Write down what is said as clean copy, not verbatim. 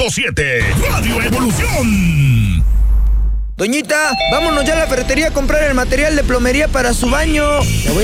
100.7, Radio Evolución. Doñita, vámonos ya a la ferretería a comprar el material de plomería para su baño.